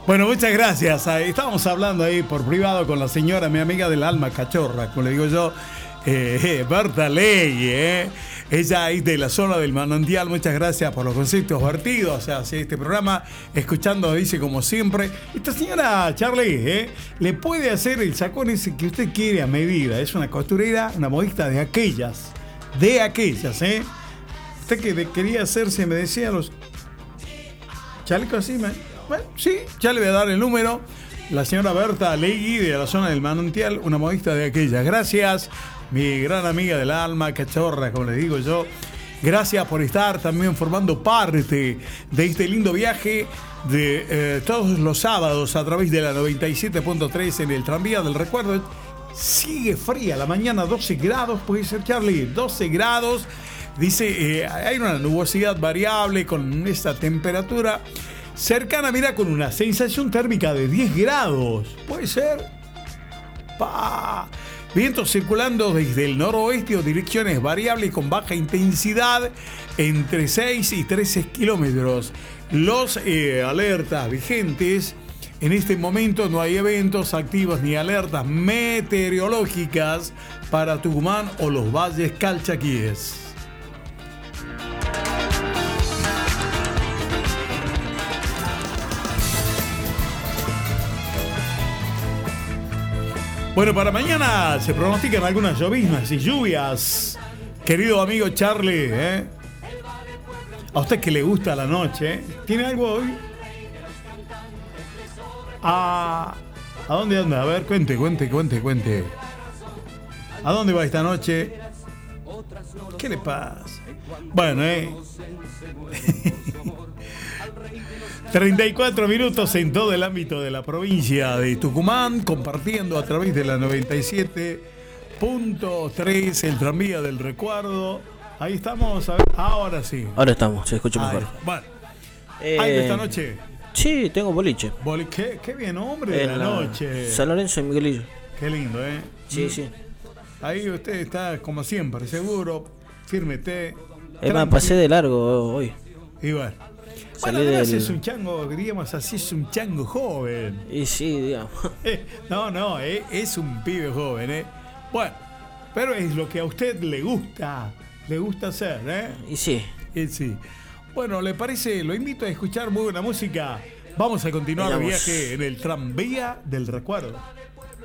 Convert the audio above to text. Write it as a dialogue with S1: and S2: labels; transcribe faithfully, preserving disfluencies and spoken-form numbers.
S1: Bueno, muchas gracias. Estábamos hablando ahí por privado con la señora, mi amiga del alma cachorra, como le digo yo, eh, eh, Berta Ley, eh. Ella es de la zona del Manantial. Muchas gracias por los conceptos vertidos hacia este programa. Escuchando, dice, como siempre. Esta señora Charlie, eh, le puede hacer el sacón ese que usted quiere a medida. Es una costurera, una modista de aquellas. De aquellas, ¿eh? Usted que de, quería hacerse, me decía, los chalecos así, me... Bueno, sí, ya le voy a dar el número. La señora Berta Legui, de la zona del Manantial, una modista de aquellas. Gracias, mi gran amiga del alma, cachorra, como le digo yo. Gracias por estar también formando parte de este lindo viaje de eh, todos los sábados a través de la noventa y siete punto tres en el tranvía del recuerdo. Sigue fría la mañana, doce grados, puede ser, Charlie, doce grados. Dice, eh, hay una nubosidad variable con esta temperatura cercana, mira, con una sensación térmica de diez grados. ¿Puede ser? ¡Pah! Vientos circulando desde el noroeste o direcciones variables con baja intensidad entre seis y trece kilómetros. Los eh, alertas vigentes. En este momento no hay eventos activos ni alertas meteorológicas para Tucumán o los valles calchaquíes. Bueno, para mañana se pronostican algunas lloviznas y lluvias. Querido amigo Charlie, ¿eh? A usted que le gusta la noche, ¿tiene algo hoy? ¿A, ¿A dónde anda? A ver, cuente, cuente, cuente, cuente. ¿A dónde va esta noche? ¿Qué le pasa? Bueno, ¿eh? treinta y cuatro minutos en todo el ámbito de la provincia de Tucumán, compartiendo a través de la noventa y siete punto tres el tranvía del recuerdo. Ahí estamos, a ver, ahora sí.
S2: Ahora estamos, se escucha mejor.
S1: Bueno,
S2: eh,
S1: ¿hay esta noche?
S2: Sí, tengo boliche.
S1: Boli- qué, qué bien, hombre, de la, la noche.
S2: San Lorenzo y Miguelillo.
S1: Qué lindo, ¿eh?
S2: Sí, sí.
S1: Ahí usted está como siempre, seguro, fírmete.
S2: Es más, pasé de largo hoy.
S1: Y bueno.
S2: Salí
S1: Bueno,
S2: del...
S1: es un chango, diríamos así, es un chango joven.
S2: Y sí, digamos.
S1: No, no, eh, es un pibe joven, ¿eh? Bueno, pero es lo que a usted le gusta, le gusta hacer, ¿eh?
S2: Y sí.
S1: Y sí. Bueno, ¿le parece? Lo invito a escuchar muy buena música. Vamos a continuar el viaje en el tranvía del recuerdo.